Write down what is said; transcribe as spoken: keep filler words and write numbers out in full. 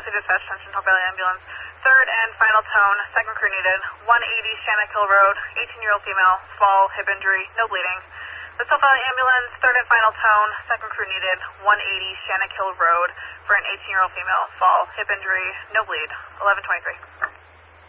Chelsea Dispatch, Central Hope Valley Ambulance. Third and final tone, second crew needed. one eighty Shannock Hill Road, eighteen-year-old female, fall, hip injury, no bleeding. The Hope Valley Ambulance, third and final tone, second crew needed. one eighty Shannock Hill Road for an eighteen-year-old female, fall, hip injury, no bleed. eleven twenty-three.